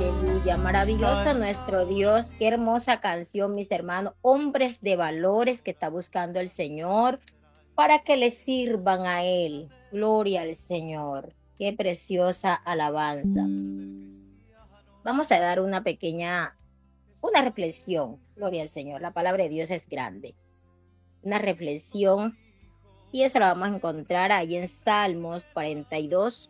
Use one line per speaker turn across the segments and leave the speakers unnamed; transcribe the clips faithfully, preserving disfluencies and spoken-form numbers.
Aleluya, maravilloso nuestro Dios, qué hermosa canción, mis hermanos, hombres de valores que está buscando el Señor para que le sirvan a Él. Gloria al Señor, qué preciosa alabanza. Vamos a dar una pequeña, una reflexión, gloria al Señor, la palabra de Dios es grande. Una reflexión y esa la vamos a encontrar ahí en Salmos cuarenta y dos.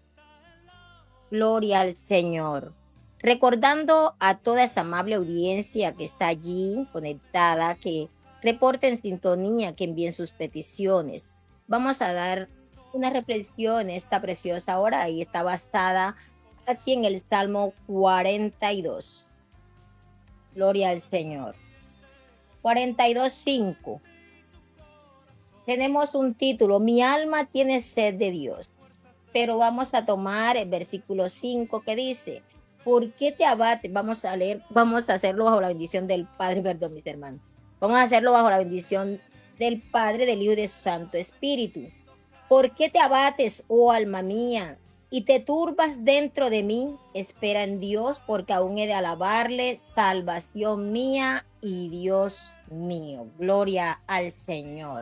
Gloria al Señor. Recordando a toda esa amable audiencia que está allí conectada, que reporte en sintonía, que envíen sus peticiones. Vamos a dar una reflexión esta preciosa hora y está basada aquí en el Salmo cuarenta y dos. Gloria al Señor. cuarenta y dos, cinco. Tenemos un título, mi alma tiene sed de Dios. Pero vamos a tomar el versículo cinco que dice, ¿por qué te abates? Vamos a leer, vamos a hacerlo bajo la bendición del Padre, perdón, mis hermanos. Vamos a hacerlo bajo la bendición del Padre, del Hijo y de su Santo Espíritu. ¿Por qué te abates, oh alma mía, y te turbas dentro de mí? Espera en Dios, porque aún he de alabarle, salvación mía y Dios mío. Gloria al Señor.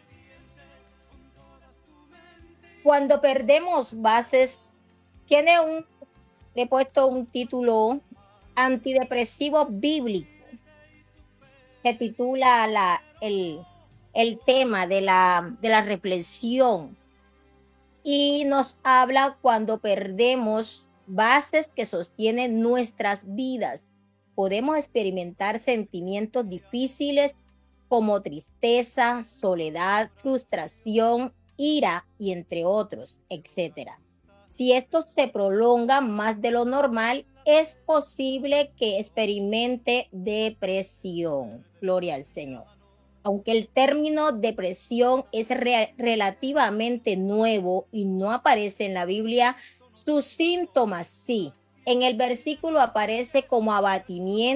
Cuando perdemos bases, tiene un, le he puesto un título antidepresivo bíblico que titula la, el, el tema de la, de la reflexión y nos habla cuando perdemos bases que sostienen nuestras vidas. Podemos experimentar sentimientos difíciles como tristeza, soledad, frustración, ira y entre otros, etcétera. Si esto se prolonga más de lo normal, es posible que experimente depresión. Gloria al Señor. Aunque el término depresión es re- relativamente nuevo y no aparece en la Biblia, sus síntomas sí. En el versículo aparece como abatimiento